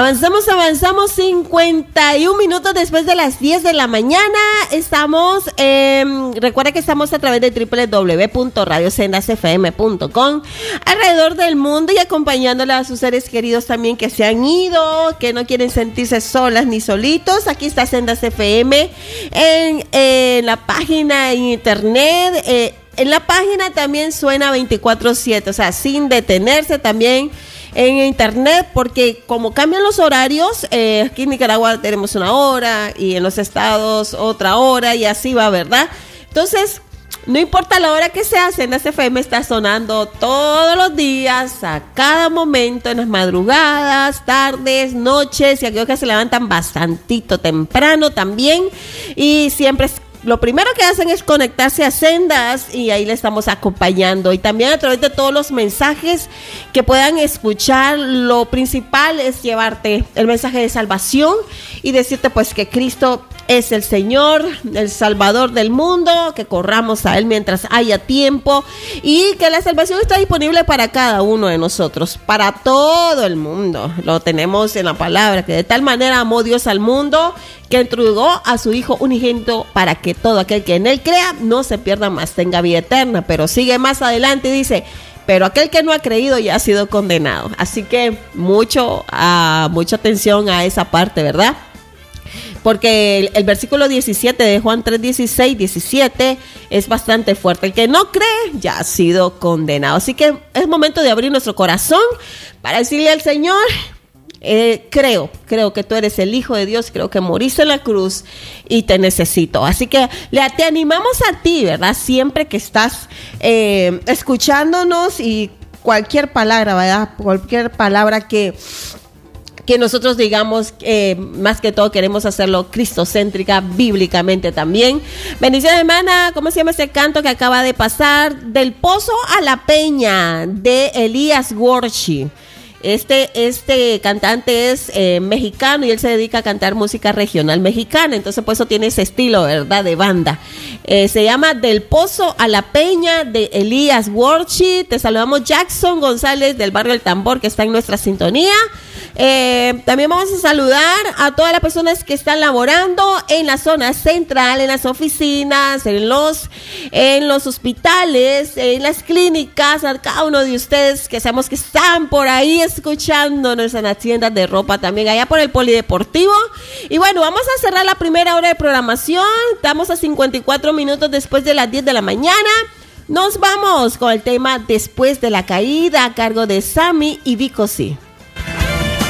Avanzamos 51 minutos después de las 10 de la mañana. Estamos, recuerda que estamos a través de www.radiosendasfm.com alrededor del mundo y acompañándole a sus seres queridos también que se han ido, que no quieren sentirse solas ni solitos. Aquí está Sendas FM en la página en internet. En la página también suena 24/7, o sea, sin detenerse también en internet, porque como cambian los horarios, aquí en Nicaragua tenemos una hora y en los estados otra hora y así va, ¿verdad? Entonces, no importa la hora que sea, Sendas FM está sonando todos los días, a cada momento, en las madrugadas, tardes, noches, y aquellos que se levantan bastantito temprano también, y siempre lo primero que hacen es conectarse a Sendas y ahí le estamos acompañando. Y también a través de todos los mensajes que puedan escuchar, lo principal es llevarte el mensaje de salvación y decirte pues que Cristo es el Señor, el Salvador del mundo, que corramos a Él mientras haya tiempo y que la salvación está disponible para cada uno de nosotros, para todo el mundo. Lo tenemos en la palabra, que de tal manera amó Dios al mundo que entregó a su Hijo unigénito para que todo aquel que en Él crea no se pierda, más tenga vida eterna. Pero sigue más adelante y dice: pero aquel que no ha creído ya ha sido condenado. Así que mucha atención a esa parte, ¿verdad? Porque el versículo 17 de Juan 3:16, 17 es bastante fuerte. El que no cree ya ha sido condenado. Así que es momento de abrir nuestro corazón para decirle al Señor: creo que tú eres el Hijo de Dios, creo que moriste en la cruz y te necesito. Así que te animamos a ti, ¿verdad? Siempre que estás escuchándonos, y cualquier palabra, ¿verdad? Cualquier palabra que nosotros digamos, más que todo queremos hacerlo cristocéntrica, bíblicamente también. Bendiciones, hermana. ¿Cómo se llama ese canto que acaba de pasar? Del Pozo a la Peña, de Elías Worship. Este cantante es mexicano y él se dedica a cantar música regional mexicana, entonces por eso tiene ese estilo, ¿verdad?, de banda. Se llama Del Pozo a la Peña, de Elías Worship. Te saludamos, Jackson González del barrio El Tambor, que está en nuestra sintonía. También vamos a saludar a todas las personas que están laborando en la zona central, en las oficinas, en los hospitales, en las clínicas, a cada uno de ustedes que sabemos que están por ahí escuchándonos en las tiendas de ropa, también allá por el polideportivo. Y bueno, vamos a cerrar la primera hora de programación. Estamos a 54 minutos después de las 10 de la mañana. Nos vamos con el tema Después de la Caída, a cargo de Sammy y Vico C.